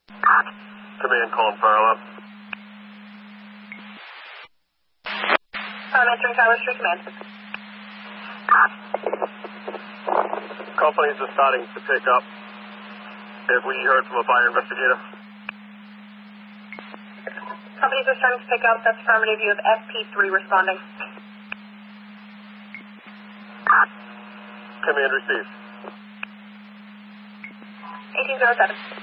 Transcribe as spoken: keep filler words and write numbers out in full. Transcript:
Command, calling fire alarm. Um, entering Tyler Street Command. Companies are starting to pick up. Have we heard from a fire investigator? Companies are starting to pick up. That's affirmative. You have S P three responding. Command received. eighteen oh seven.